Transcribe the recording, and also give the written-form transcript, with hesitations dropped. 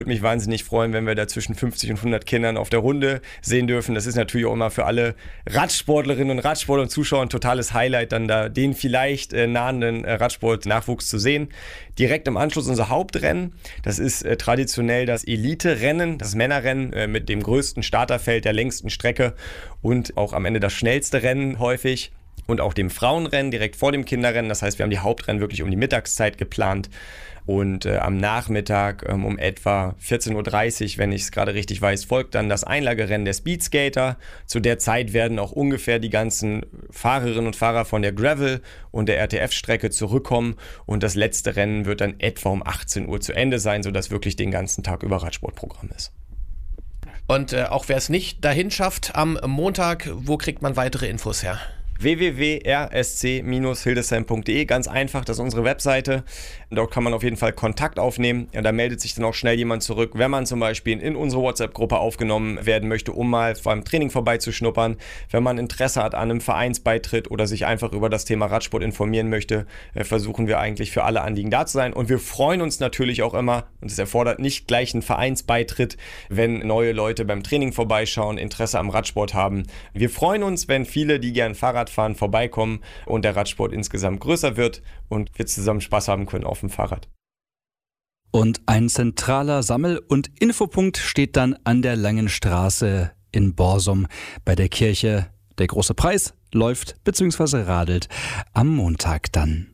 Würde mich wahnsinnig freuen, wenn wir da zwischen 50 und 100 Kindern auf der Runde sehen dürfen. Das ist natürlich auch immer für alle Radsportlerinnen und Radsportler und Zuschauer ein totales Highlight, dann da den vielleicht nahenden Radsport-Nachwuchs zu sehen. Direkt im Anschluss unser Hauptrennen. Das ist traditionell das Elite-Rennen, das Männerrennen mit dem größten Starterfeld, der längsten Strecke und auch am Ende das schnellste Rennen häufig. Und auch dem Frauenrennen direkt vor dem Kinderrennen. Das heißt, wir haben die Hauptrennen wirklich um die Mittagszeit geplant. Und am Nachmittag um etwa 14:30 Uhr, wenn ich es gerade richtig weiß, folgt dann das Einlagerennen der Speedskater. Zu der Zeit werden auch ungefähr die ganzen Fahrerinnen und Fahrer von der Gravel- und der RTF-Strecke zurückkommen. Und das letzte Rennen wird dann etwa um 18 Uhr zu Ende sein, sodass wirklich den ganzen Tag über Radsportprogramm ist. Und auch wer es nicht dahin schafft am Montag, wo kriegt man weitere Infos her? www.rsc-hildesheim.de, ganz einfach, das ist unsere Webseite. Dort kann man auf jeden Fall Kontakt aufnehmen. Ja, da meldet sich dann auch schnell jemand zurück, wenn man zum Beispiel in unsere WhatsApp-Gruppe aufgenommen werden möchte, um mal beim Training vorbeizuschnuppern. Wenn man Interesse hat an einem Vereinsbeitritt oder sich einfach über das Thema Radsport informieren möchte, versuchen wir eigentlich für alle Anliegen da zu sein. Und wir freuen uns natürlich auch immer, und es erfordert nicht gleich einen Vereinsbeitritt, wenn neue Leute beim Training vorbeischauen, Interesse am Radsport haben. Wir freuen uns, wenn viele, die gern Fahrradfahren, vorbeikommen und der Radsport insgesamt größer wird und wir zusammen Spaß haben können auf dem Fahrrad. Und ein zentraler Sammel- und Infopunkt steht dann an der Langen Straße in Borsum bei der Kirche. Der große Preis läuft bzw. radelt am Montag dann.